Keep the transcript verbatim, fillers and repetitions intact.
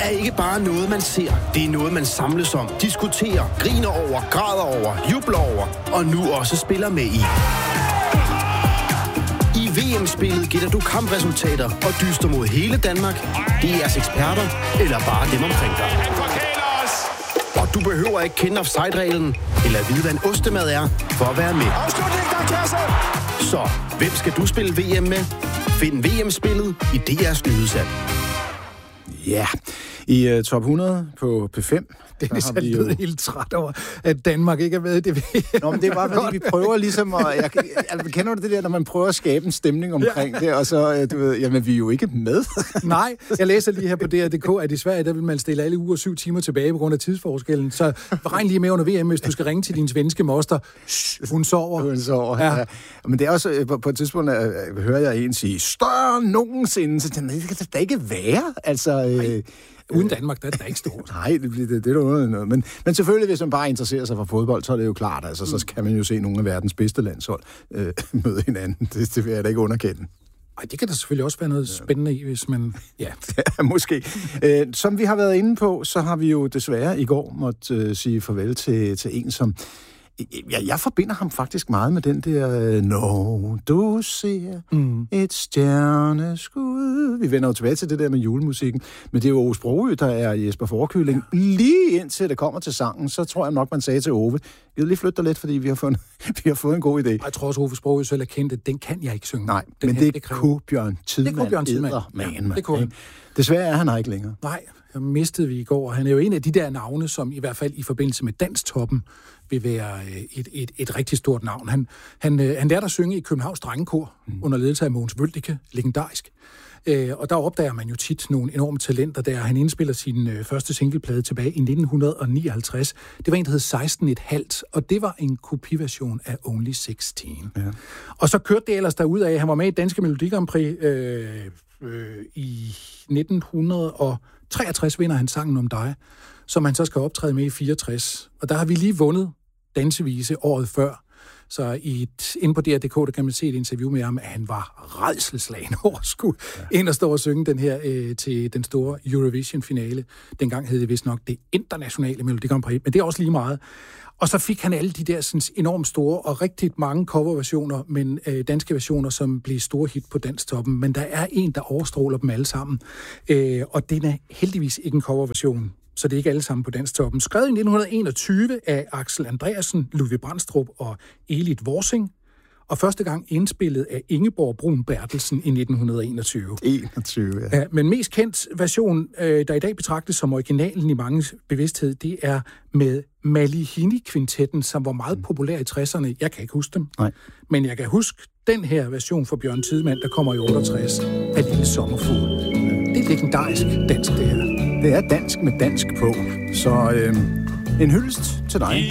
er ikke bare noget, man ser. Det er noget, man samles om, diskuterer, griner over, græder over, jubler over og nu også spiller med i. I V M-spillet gætter du kampresultater og dyster mod hele Danmark, D R's eksperter eller bare dem omkring dig. Og du behøver ikke kende offside-reglen eller vide, hvad en ostemad er, for at være med. Så, hvem skal du spille V M med? Find V M-spillet i D R's nyhedsapp. Ja, i uh, top hundrede på P fem. Det er så jo... helt træt over, at Danmark ikke er med i det. Nå, men det er bare, fordi vi prøver ligesom at... Jeg, jeg, kender du det der, når man prøver at skabe en stemning omkring ja. det, og så, du ved, jamen, vi er jo ikke med. Nej, jeg læser lige her på D R punktum d k, at i Sverige, der vil man stille alle uger syv timer tilbage på grund af tidsforskellen. Så regn lige med under V M, hvis du skal ringe til din svenske moster. Hun sover. Hun sover, ja. ja. Men det er også, på, på et tidspunkt, at, at hører jeg en sige, større nogensinde, så det kan da ikke være. Altså... Øh, Uden Danmark, der er det ikke stort. Nej, det, det, det, det er noget, noget. Men, men selvfølgelig, hvis man bare interesserer sig for fodbold, så er det jo klart. Altså, mm. så kan man jo se nogle af verdens bedste landshold øh, møde hinanden. Det, det vil jeg da ikke underkende. Ej, det kan der selvfølgelig også være noget spændende i, hvis man... Ja, ja måske. Æ, som vi har været inde på, så har vi jo desværre i går måtte øh, sige farvel til, til en, som... Ja, jeg forbinder ham faktisk meget med den der, når du ser mm. et stjerneskud. Vi vender jo tilbage til det der med julemusikken, men det er jo Ove Sprogøe, der er Jesper Fårekylling. Ja. Lige indtil det kommer til sangen, så tror jeg nok, man sagde til Ove, jeg vil lige flytte dig lidt, fordi vi har fået, vi har fået en god idé. Jeg tror også, Ove Sprogøe selv er kendt, den kan jeg ikke synge. Nej, den men her, det, det kunne Bjørn Tidemand. Det kunne Bjørn Tidemand. Man, ja, det kunne han. Desværre er han ikke længere. Nej, jeg mistede vi i går. Han er jo en af de der navne, som i hvert fald i forbindelse med Danstoppen vil være et, et, et rigtig stort navn. Han, han, han lærte at synge i Københavns Drengekor mm. under ledelse af Mogens Wøldike, legendarisk. Øh, og der opdager man jo tit nogle enorme talenter der. Han indspiller sin øh, første singleplade tilbage i nitten nioghalvtreds. Det var en, der hed seksten et halvt, og det var en kopiversion af Only seksten. Ja. Og så kørte det ellers derudad. Han var med i Danske Melodi Grand Prix øh, øh, i nitten treogtres, vinder han sangen Om dig, som han så skal optræde med i fireogtres. Og der har vi lige vundet dansevise året før. Så i et, inde på D R punktum d k, der kan man se et interview med ham, at han var rædselsslagen over skulle ja. ind og stå og synge den her øh, til den store Eurovision-finale. Dengang hed det vist nok det internationale Melodi Grand Prix, men det er også lige meget. Og så fik han alle de der sådan, enormt store og rigtig mange coverversioner, men øh, danske versioner, som blev store hit på Danstoppen. Men der er en, der overstråler dem alle sammen. Øh, og den er heldigvis ikke en coverversion, så det er ikke alle sammen på Danstoppen. Skrevet i nitten enogtyve af Axel Andreasen, Ludvig Brandstrup og Elit Vorsing. Og første gang indspillet af Ingeborg Brun Bertelsen i nitten enogtyve. enogtyve, ja. Ja, men mest kendt version, øh, der i dag betragtes som originalen i mange bevidsthed, det er med Malihini-kvintetten, som var meget populær i tresserne. Jeg kan ikke huske dem. Nej. Men jeg kan huske den her version fra Bjørn Tidemand, der kommer i otteogtres af Lille Sommerfugl. Det er legendarisk dansk, det her. Det er dansk med dansk på. Så øh, en hyldest til dig.